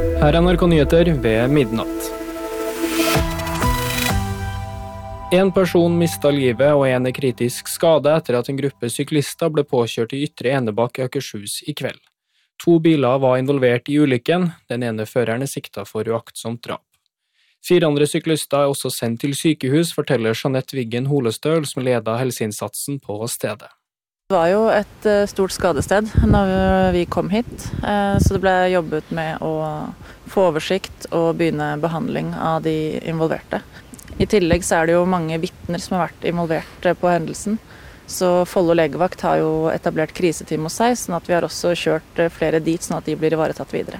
Her er NRK Nyheter ved midnatt. En person mistet livet og en er kritisk skadet etter at en gruppe syklister ble påkjørt i Ytre Enebakk i Akershus i kveld. 2 biler var involvert i ulykken, den ene føreren er siktet for uaktsomt drap. 4 andre syklister er også sendt til sykehus, forteller Jeanette Wiggen Holestøl, som ledet helseinnsatsen på stedet. Det var jo et stort skadested når vi kom hit, så det ble jobbet med å få oversikt og begynne behandling av de involverte. I tillegg så er det jo mange vitner som har vært involvert på hendelsen, så Follo legevakt har jo etablert kriseteam hos seg, sånn at vi har også kjørt flere dit, sånn at de blir ivaretatt videre.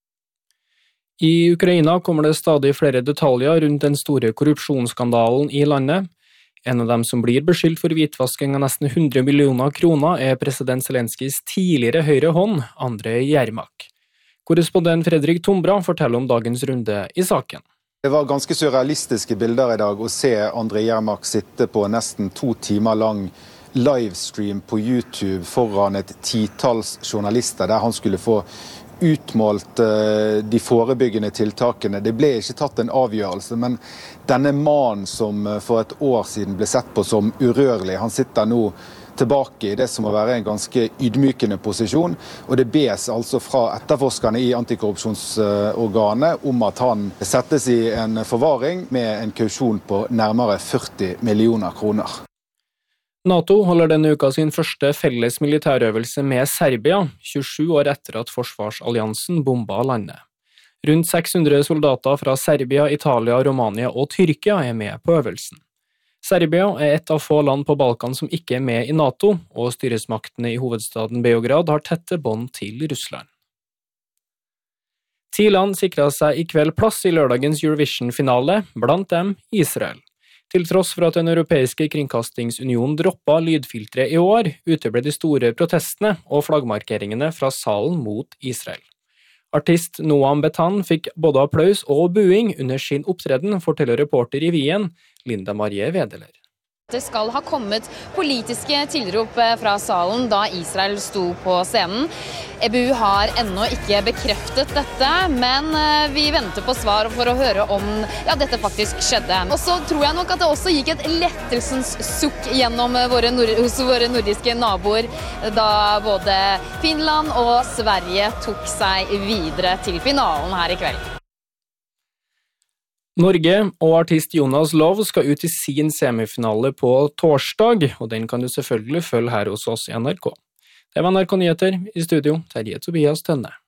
I Ukraina kommer det stadig flere detaljer rundt den store korrupsjonsskandalen i landet. En av dem som blir beskyldt for hvitvasking av nesten 100 millioner kroner er president Zelenskijs tidligere høyre hånd, Andrej Jermak. Korrespondent Fredrik Tombra forteller om dagens runde i saken. Det var ganske surrealistiske bilder i dag å se Andrej Jermak sitte på nesten 2 timer lang livestream på YouTube foran et 10-talls journalister der han skulle få utmålt de forebyggende tiltakene. Det ble ikke tatt en avgjørelse, men denne mannen som for et år siden ble sett på som urørlig, han sitter nå tilbake i det som må være en ganske ydmykende posisjon, og det bes altså fra etterforskerne i antikorrupsjonsorganet om at han settes i en forvaring med en kausjon på nærmere 40 millioner kroner. NATO holder denne uka sin første felles militærøvelse med Serbia, 27 år etter at forsvarsalliansen bombet landet. Rundt 600 soldater fra Serbia, Italia, Romania og Tyrkia er med på øvelsen. Serbia er et av få land på Balkan som ikke er med i NATO, og styresmaktene i hovedstaden Beograd har tette bånd til Russland. 10 land sikret seg i kveld plass i lørdagens Eurovision-finale, blant dem Israel. Til tross for at den europeiske kringkastingsunionen droppet lydfiltre i år, uteble de store protestene og flaggmarkeringene fra salen mot Israel. Artist Noam Betan fikk både applaus og buing under sin opptreden, forteller reporter i Wien, Linda Marie Wedeler. Det skal ha kommet politiske tilrop fra salen da Israel sto på scenen. EBU har ennå ikke bekreftet dette, men vi venter på svar for å høre om dette faktisk skjedde. Og så tror jeg nok at det også gikk et lettelsens sukk gjennom hos våre nordiske naboer, da både Finland og Sverige tok seg videre til finalen her i kveld. Norge og artist Jonas Love skal ut i sin semifinale på torsdag, og den kan du selvfølgelig følge her hos oss i NRK. Det var NRK Nyheter, i studio Terje Tobias Tønne.